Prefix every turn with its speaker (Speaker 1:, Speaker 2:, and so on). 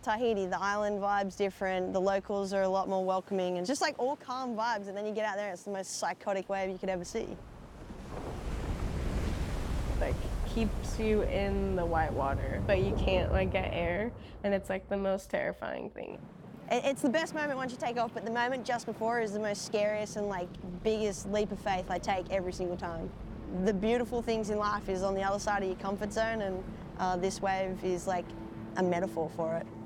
Speaker 1: Tahiti, the island vibe's different, the locals are a lot more welcoming, and just like all calm vibes, and then you get out there, it's the most psychotic wave you could ever see.
Speaker 2: Like keeps you in the white water, but you can't like get air, and it's like the most terrifying thing.
Speaker 1: It's the best moment once you take off, but the moment just before is the most scariest and like biggest leap of faith I take every single time. The beautiful things in life is on the other side of your comfort zone, and this wave is like a metaphor for it.